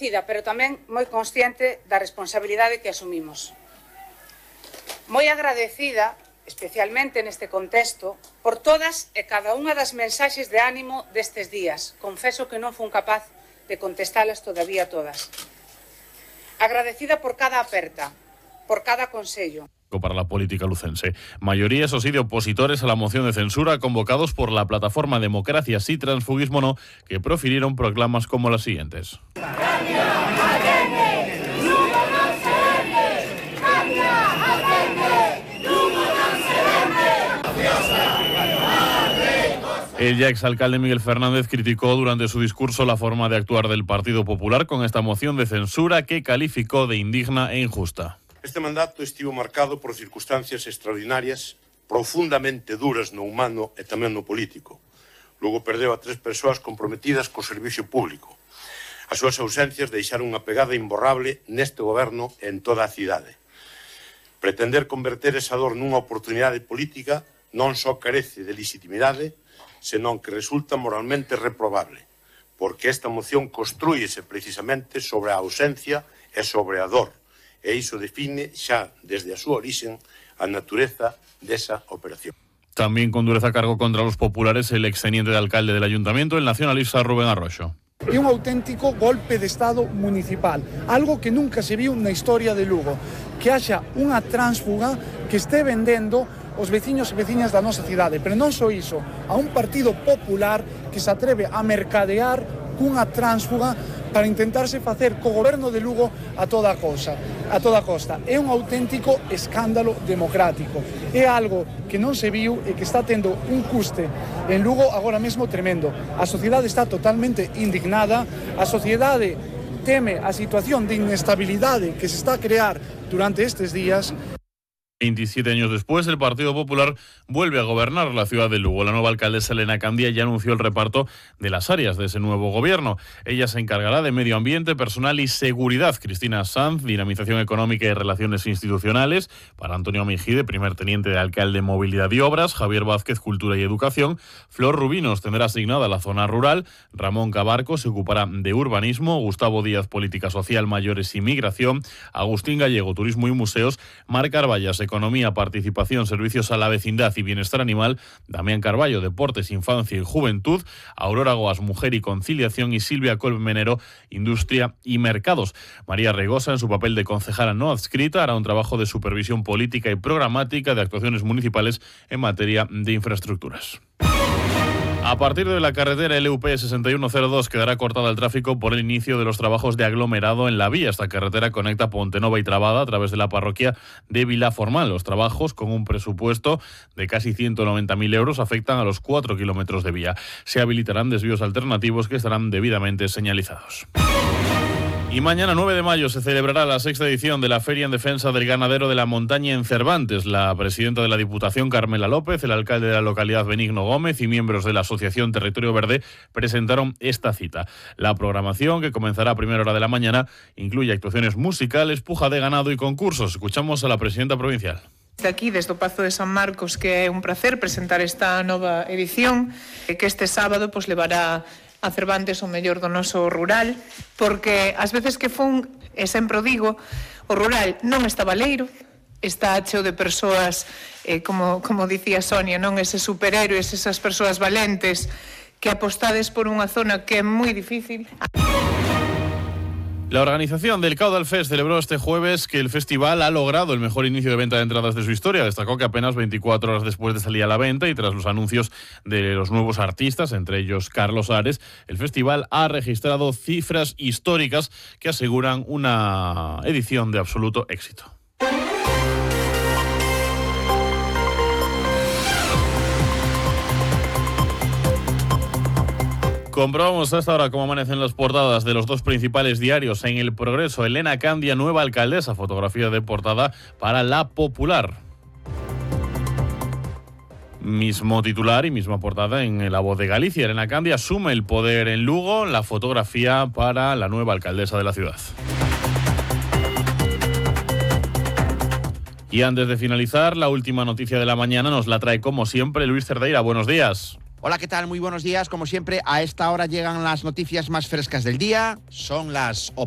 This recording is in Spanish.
agradecida, pero tamén moi consciente da responsabilidade que asumimos. Moi agradecida, especialmente neste contexto, por todas e cada unha das mensaxes de ánimo destes días. Confeso que non fun capaz de contestalas todavía todas. Agradecida por cada aperta, por cada consello. Para la política lucense. Mayoría, eso sí, de opositores a la moción de censura convocados por la plataforma Democracia Sí, Transfugismo No, que profirieron proclamas como las siguientes. El ya exalcalde Miguel Fernández criticó durante su discurso la forma de actuar del Partido Popular con esta moción de censura que calificó de indigna e injusta. Este mandato estivo marcado por circunstancias extraordinarias, profundamente duras no humano e tamén no político. Logo perdeu a 3 persoas comprometidas co servicio público. As súas ausencias deixaron unha pegada imborrable neste goberno e en toda a cidade. Pretender converter esa dor nunha oportunidade política non só carece de legitimidade, senón que resulta moralmente reprobable, porque esta moción construíese precisamente sobre a ausencia e sobre a dor. E iso define xa desde a súa origen a natureza desa operación. También con dureza cargo contra los populares el exteniente de alcalde del ayuntamiento, el nacionalista Rubén Arroxo. É un auténtico golpe de Estado municipal, algo que nunca se viu na historia de Lugo, que haxa unha tránsfuga que este vendendo os veciños e veciñas da nosa cidade, pero non só iso, a un partido popular que se atreve a mercadear cunha tránsfuga para intentarse facer co goberno de Lugo a toda costa. É un auténtico escándalo democrático. É algo que non se viu e que está tendo un custe en Lugo agora mesmo tremendo. A sociedade está totalmente indignada, a sociedade teme a situación de inestabilidade que se está a crear durante estes días. 27 años después, el Partido Popular vuelve a gobernar la ciudad de Lugo. La nueva alcaldesa Elena Candia ya anunció el reparto de las áreas de ese nuevo gobierno. Ella se encargará de medio ambiente, personal y seguridad. Cristina Sanz, dinamización económica y relaciones institucionales. Para Antonio Mejide, primer teniente de alcalde, movilidad y obras. Javier Vázquez, cultura y educación. Flor Rubinos tendrá asignada la zona rural. Ramón Cabarco se ocupará de urbanismo. Gustavo Díaz, política social, mayores y migración. Agustín Gallego, turismo y museos. Marc Carballas, economía, participación, servicios a la vecindad y bienestar animal. Damián Carballo, deportes, infancia y juventud. Aurora Goas, mujer y conciliación. Y Silvia Colmenero, industria y mercados. María Regosa, en su papel de concejala no adscrita, hará un trabajo de supervisión política y programática de actuaciones municipales en materia de infraestructuras. A partir de la carretera LUP 6102 quedará cortada el tráfico por el inicio de los trabajos de aglomerado en la vía. Esta carretera conecta Pontenova y Trabada a través de la parroquia de Vilaformal. Los trabajos, con un presupuesto de casi 190.000 euros, afectan a los 4 kilómetros de vía. Se habilitarán desvíos alternativos que estarán debidamente señalizados. Y mañana, 9 de mayo, se celebrará la 6ª edición de la Feria en Defensa del Ganadero de la Montaña en Cervantes. La presidenta de la Diputación, Carmela López, el alcalde de la localidad, Benigno Gómez, y miembros de la Asociación Territorio Verde presentaron esta cita. La programación, que comenzará a primera hora de la mañana, incluye actuaciones musicales, puja de ganado y concursos. Escuchamos a la presidenta provincial. De aquí, desde o Pazo de San Marcos, que é un placer presentar esta nova edición, que este sábado levará a Cervantes o mellor do noso rural, porque ás veces que fun, e sempre o digo, o rural non está baleiro, está cheo de persoas, como dicía Sonia, non eses superhéroes, esas persoas valentes que apostades por unha zona que é moi difícil. La organización del Caudal Fest celebró este jueves que el festival ha logrado el mejor inicio de venta de entradas de su historia. Destacó que apenas 24 horas después de salir a la venta y tras los anuncios de los nuevos artistas, entre ellos Carlos Ares, el festival ha registrado cifras históricas que aseguran una edición de absoluto éxito. Comprobamos hasta ahora cómo amanecen las portadas de los dos principales diarios. En El Progreso, Elena Candia, nueva alcaldesa, fotografía de portada para La Popular. Mismo titular y misma portada en La Voz de Galicia. Elena Candia asume el poder en Lugo, la fotografía para la nueva alcaldesa de la ciudad. Y antes de finalizar, la última noticia de la mañana nos la trae como siempre Luis Cerdeira. Buenos días. Hola, ¿qué tal? Muy buenos días. Como siempre, a esta hora llegan las noticias más frescas del día. Son las